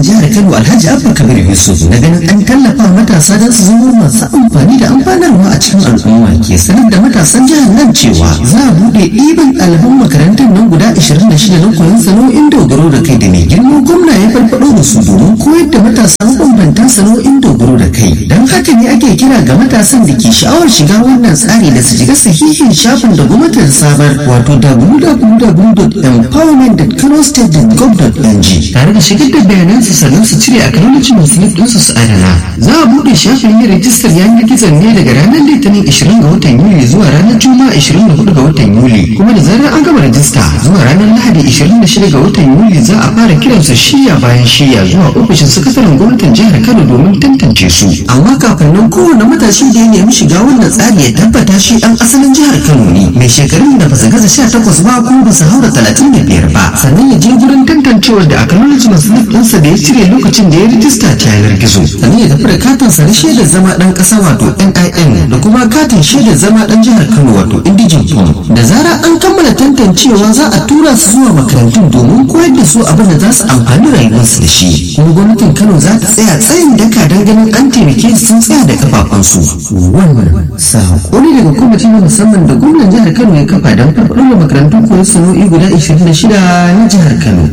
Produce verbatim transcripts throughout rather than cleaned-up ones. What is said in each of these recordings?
gwamnan jihar Kano Alhaji Abba Kabir Yusuf na ganin an tallafa matasa don su zama masu amfani da amfanarwa a cikin al'umma ke sanar da matasan jihar nan cewa za a buɗe ɗiban ɗaliban makarantar nan guda ashirin da shida na koyon sana'o'in dogaro da kai da mai girma gwamna ya farfaɗo da su domin koyar da matasa mabambantan sana'o'in dogaro da kai. Don haka ne ake kira ga matasan da ke sha'awar shiga wannan tsari da su shiga sahihin shafin da gwamnatin sabar wato w w w dot empowerment dot kano state dot gov dot n g tare da shigar da bayanansu sannan su cire a kalolacin musulun ɗinsu su adana. Za a buɗe shafin yin rajistar yanar gizon ne daga ranar litinin ashirin ga watan yuli zuwa ranar juma'a ashirin da hudu ga watan yuli, kuma da zarar an gama rajista zuwa ranar lahadi ashirin da shida ga watan yuli za a fara kiransa shiya bayan shiya zuwa ofishin sakataren gwamnatin jihar Kano domin tantance su. Amma kafin nan kowane matashi da ya nemi shiga wannan tsari ya tabbata shi ɗan asalin jihar Kano ne, mai shekarun da ba su gaza sha takwas ba ko ba su haura talatin da biyar ba, sannan ya je gurin tantancewar da acknowledgement slip ɗinsa da ya cire lokacin da ya rijista ta yanar gizo, sannan ya tafi da katinsa na shaidar zama ɗan ƙasa wato N I N da kuma katin shaidar zama ɗan jihar Kano wato Indigen Form. Da zarar an kammala tantancewa za a tura su zuwa makarantun domin koyar da su abin da za su amfani rayuwarsu da shi, kuma gwamnatin Kano za ta tsaya tsayin daka don ganin an taimake su sun tsaya da kafafunsu. Wannan sako ne daga kwamiti na musamman da gwamnan jihar Kano ya kafa don farfaɗo da makarantun koyon sana'o'i guda ashirin da shida na jihar Kano.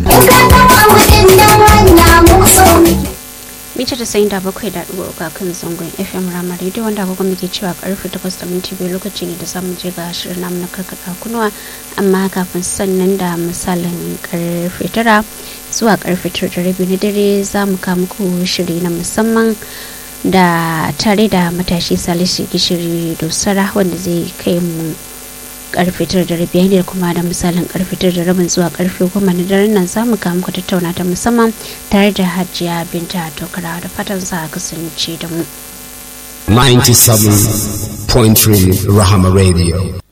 mita da sayin da bakwai da ɗuwa ga kan zangon F M Rama Radio wanda agogo muke cewa karfe takwas da minti biyu lokaci ne da zamu je ga shirin namu na karkata kunuwa, amma kafin sannan da misalin karfe tara zuwa karfe tara da rabi na dare za mu kawo muku shiri na musamman da tare da matashi Salisu Gishiri Dosara wanda zai kai mu karfe tara da rabi ne, kuma da misalin karfe tara da rabin zuwa karfe goma na daren nan za mu kawo muku tattauna ta musamman tare da Hajiya Binta Tokara, da fatan za a kasance da mu. ninety-seven point three Rahama Radio.